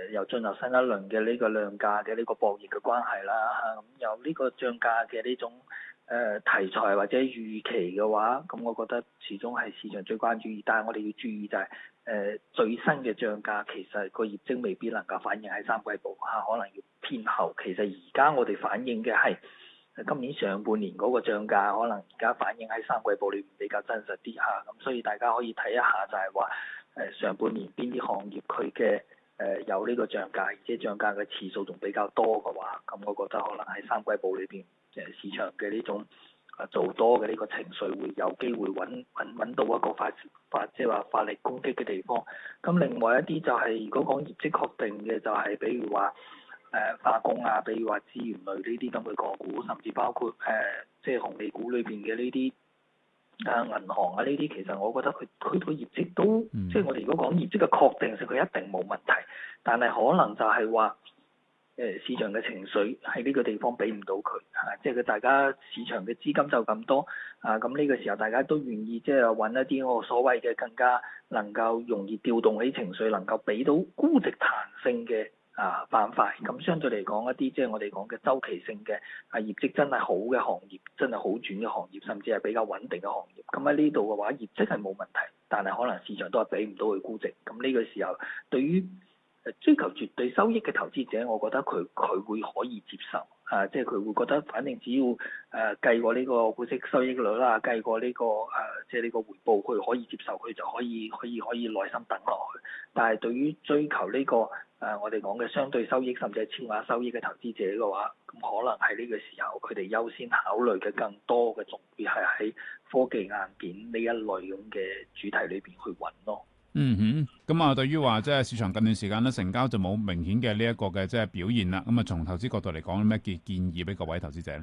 又進入新一輪嘅呢個量價嘅呢個博弈嘅關係啦，咁有呢個漲價嘅呢種題材或者預期嘅話，咁我覺得始終係市場最關注。但係我哋要注意就係最新嘅漲價其實個業績未必能夠反映喺三季報可能要偏後。其實而家我哋反映嘅係今年上半年嗰個漲價，可能而家反映喺三季報裏面比較真實啲咁所以大家可以睇一下就係話上半年邊啲行業佢嘅有呢個漲價，而且漲價嘅次數仲比較多嘅話，咁我覺得可能喺三季報裏邊市場嘅呢種做多嘅呢個情緒會有機會揾到一個即係話發力攻擊嘅地方。咁另外一啲就係如果講業績確定嘅，就係比如話化工比如話資源類呢啲咁嘅個股，甚至包括即係紅利股裏邊嘅呢啲銀行呢啲，其實我覺得佢個業績都即係我哋如果講業績嘅確定性，佢一定冇問題，但係可能就係話市場嘅情緒喺呢個地方俾唔到佢即係大家市場嘅資金就咁多咁呢個時候大家都願意即係揾一啲我所謂嘅更加能夠容易調動起情緒，能夠俾到估值彈性嘅板塊。咁相對嚟講一啲即係我哋講嘅周期性嘅業績真係好嘅行業，真係好轉嘅行業，甚至係比較穩定嘅行業，咁喺呢度嘅話業績係冇問題，但係可能市場都係俾唔到佢估值。咁呢個時候對於追求絕對收益嘅投資者，我覺得佢會可以接受即係佢會覺得反正只要計過呢個股息收益率啦，計過呢個即係呢個回報，佢可以接受，佢就可以耐心等落去。但係對於追求呢個我哋講嘅相對收益甚至係超額收益嘅投資者嘅話，咁可能喺呢個時候佢哋優先考慮嘅更多嘅仲會係喺科技硬件呢一類咁嘅主題裏邊去揾咯。 咁對於話即係市場近段時間咧成交就冇明顯嘅呢一個嘅即係表現啦。咁從投資角度嚟講，有咩建議俾各位投資者咧？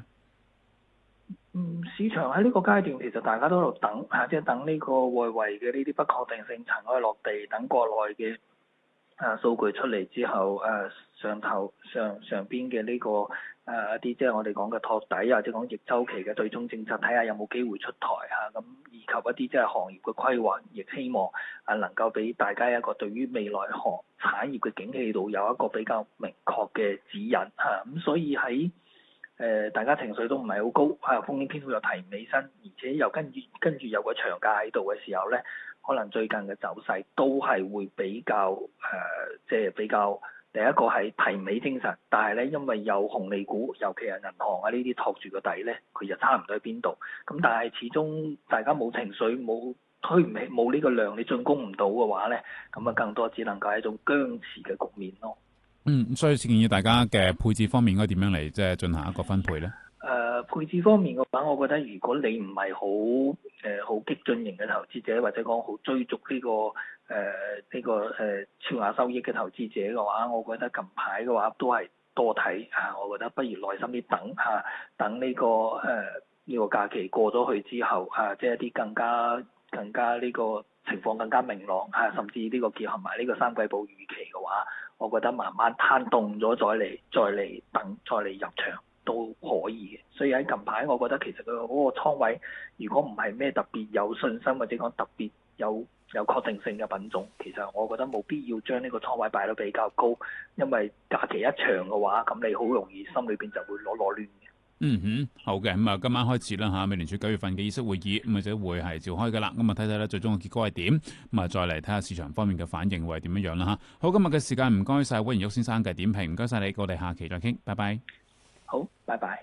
市場喺呢個階段其實大家都喺度等即係等呢個外圍嘅呢啲不確定性塵埃落地，等國內嘅數據出嚟之後上邊嘅呢個一啲即係我哋講嘅托底或者講逆周期嘅對沖政策，睇下有冇機會出台咁以及一啲即係行業嘅規劃，亦希望能夠俾大家一個對於未來產業嘅景氣度有一個比較明確嘅指引咁所以喺大家情緒都唔係好高風險偏好又提唔起身，而且又跟住有個長假喺度嘅時候咧，可能最近嘅走勢都係會比較即係比較第一個係提唔起精神，但係咧因為有紅利股，尤其係銀行呢啲托住個底咧，佢就差唔多喺邊度。咁但係始終大家冇情緒，冇推唔起，冇呢個量你進攻唔到嘅話咧，咁更多只能夠係一種僵持嘅局面咯。 所以建議大家嘅配置方面應該點樣嚟即係進行一個分配咧？ 配置方面嘅話，我覺得如果你唔係好激進型嘅投資者，或者講好追逐呢個超額收益嘅投資者嘅話，我覺得近排嘅話都係多睇我覺得不如耐心啲等呢個假期過咗去之後即係一啲更加呢個情況更加明朗甚至呢個結合埋呢個三季報預期嘅話，我覺得慢慢攤凍咗再嚟等再嚟入場都可以嘅。所以喺近排我覺得其實佢嗰個倉位如果唔係咩特別有信心或者講特別有確定性嘅品種，其實我覺得冇必要將呢個倉位擺得比較高，因為假期一長嘅話，咁你好容易心裏邊就會攞亂嘅。 好嘅，咁今晚開始啦美聯儲9月份嘅議息會議咁就會係召開噶啦，咁睇睇咧最終嘅結果係點，咁再嚟睇下市場方面嘅反應會係點樣樣啦好，今日嘅時間唔該晒溫賢旭先生嘅點評，唔該晒你，我哋下期再傾，拜拜。 好，拜拜。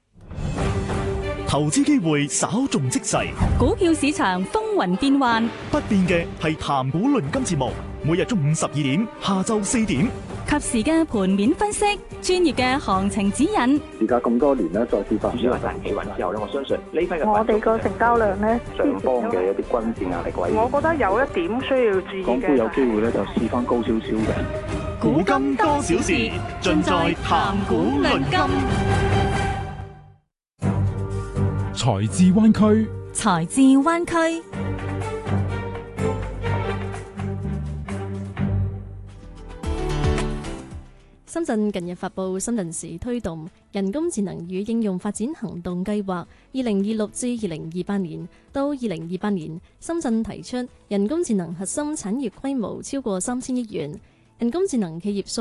投資機會稍縱即逝， 股票市場風雲變幻， 不變嘅係談股論金節目，每日中午12點，下晝4點， 及時嘅盤面分析，專業嘅行情指引。 時隔咁多年咧，再次發生大企穩之後咧，我相信呢批嘅我哋個成交量咧， 上方嘅一啲均線壓力位， 我覺得有一點需要注意嘅， 港股有機會咧就試翻高少少嘅。 古今多少事，盡在談股論金。 財智灣區， 財智灣區。深圳近日發布深圳市推動人工智能與應用發展行動計劃，2026至2028年到2028年，深圳提出人工智能核心產業規模超過3000億元，人工智能企業數